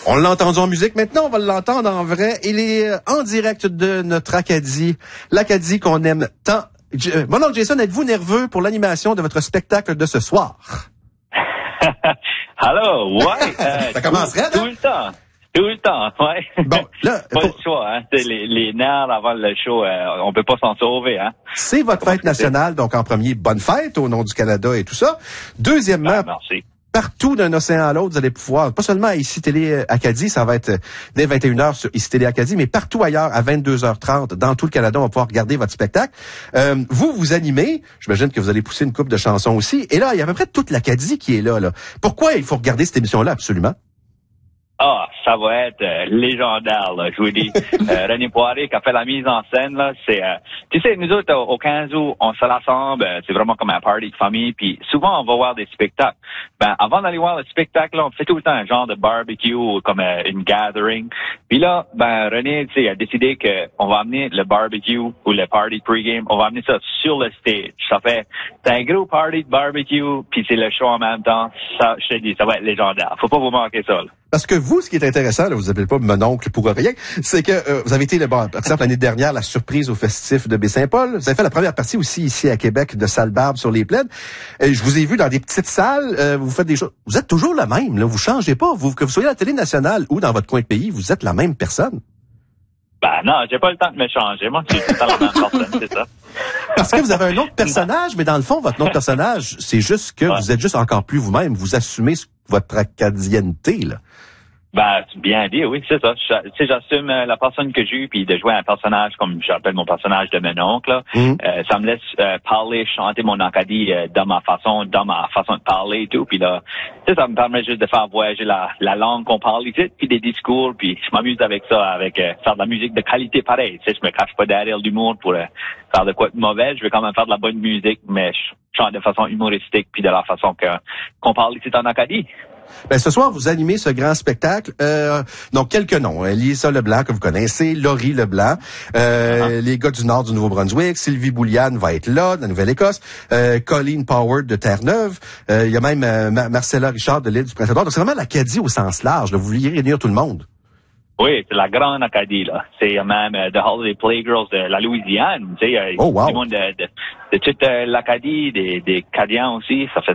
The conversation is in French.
On l'a entendu en musique, maintenant on va l'entendre en vrai. Il est en direct de notre Acadie, l'Acadie qu'on aime tant. Mon oncle Jason, êtes-vous nerveux pour l'animation de votre spectacle de ce soir? Allô, ouais. Ça commencerait, tout le temps. Tout le temps, ouais. Bon, là, pas le choix, hein. Les nerfs avant le show, on peut pas s'en sauver, hein. C'est votre fête nationale, donc en premier, bonne fête au nom du Canada et tout ça. Deuxièmement, merci. Partout d'un océan à l'autre, vous allez pouvoir, pas seulement à ICI Télé Acadie, ça va être dès 21h sur ICI Télé Acadie, mais partout ailleurs à 22h30 dans tout le Canada, on va pouvoir regarder votre spectacle. Vous animez, j'imagine que vous allez pousser une couple de chansons aussi. Et là, il y a à peu près toute l'Acadie qui est là. Pourquoi il faut regarder cette émission-là absolument? Ah, ça va être légendaire, là, je vous dis. René Poirier qui a fait la mise en scène, là, c'est... tu sais, nous autres, au 15 août, on se rassemble, c'est vraiment comme un party de famille, puis souvent, on va voir des spectacles. Ben, avant d'aller voir le spectacle, là, on fait tout le temps un genre de barbecue ou comme une gathering. Puis là, ben, René, tu sais, a décidé qu'on va amener le barbecue ou le party pre-game, on va amener ça sur le stage. C'est un gros party de barbecue, puis c'est le show en même temps. Ça, je te dis, ça va être légendaire. Faut pas vous manquer ça, là. Parce que vous, ce qui est intéressant, là, vous appelez pas mon oncle pour rien, c'est que vous avez été, par exemple, l'année dernière, la surprise au festif de Baie-Saint-Paul. Vous avez fait la première partie aussi ici à Québec de Salle Barbe sur les Plaines. Je vous ai vu dans des petites salles, vous faites des choses. Vous êtes toujours le même, là, vous changez pas. Que vous soyez à la télé nationale ou dans votre coin de pays, vous êtes la même personne. Ben non, j'ai pas le temps de me changer. Moi, je suis tout le temps la même personne, c'est ça. Parce que vous avez un autre personnage, mais dans le fond, votre autre personnage, c'est juste que vous êtes juste encore plus vous-même. Vous assumez votre acadienneté, là. Ben, bien dit, oui, c'est ça. Tu sais, j'assume la personne que j'ai eue, puis de jouer un personnage comme j'appelle mon personnage de mon oncle, là. Ça me laisse parler, chanter mon Acadie dans ma façon de parler et tout. Puis là, tu sais, ça me permet juste de faire voyager la langue qu'on parle ici, puis des discours, puis je m'amuse avec ça, avec faire de la musique de qualité pareille. Tu sais, je me cache pas derrière l'humour pour faire de quoi de mauvais. Je vais quand même faire de la bonne musique, mais je chante de façon humoristique, puis de la façon qu'on parle ici en Acadie. Ben, ce soir, vous animez ce grand spectacle. Donc, quelques noms. Lisa Leblanc, que vous connaissez, Laurie Leblanc, les gars du nord du Nouveau-Brunswick, Sylvie Bouliane va être là, de la Nouvelle-Écosse, Colleen Poward de Terre-Neuve, il y a même Marcella Richard de l'île du Prince-Édouard. Donc, c'est vraiment l'Acadie au sens large. Là. Vous vouliez réunir tout le monde. Oui, c'est la grande Acadie, là. C'est même The Holiday Playgirls de la Louisiane. Tu sais, oh, wow. du monde de toute l'Acadie, des Cadiens aussi. Ça fait